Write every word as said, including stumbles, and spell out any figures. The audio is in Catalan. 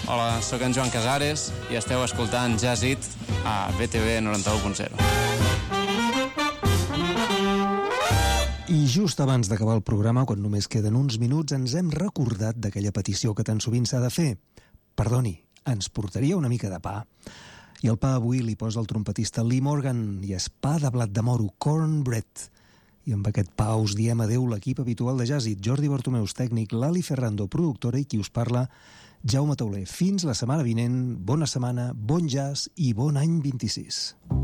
Hola, sóc en Joan Casares i esteu escoltant Jazz It a B T V noranta-u punt zero. I just abans d'acabar el programa, quan només queden uns minuts, ens hem recordat d'aquella petició que tan sovint s'ha de fer. Perdoni, ens portaria una mica de pa? I el pa avui li posa el trompetista Lee Morgan i és pa de blat de moro, cornbread. I amb aquest pa us diem adeu l'equip habitual de Jazz It, Jordi Bartomeus, tècnic, Lali Ferrando, productora, i qui us parla, Jaume Tauler. Fins la setmana vinent, bona setmana, bon jazz i bon any vint-i-sis.